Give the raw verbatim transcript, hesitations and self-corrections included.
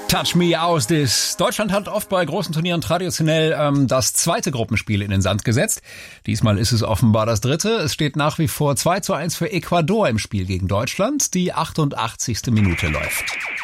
Touch Me aus this. Deutschland hat oft bei großen Turnieren traditionell ähm, das zweite Gruppenspiel in den Sand gesetzt. Diesmal ist es offenbar das dritte. Es steht nach wie vor zwei zu eins für Ecuador im Spiel gegen Deutschland. Die achtundachtzigste Minute läuft.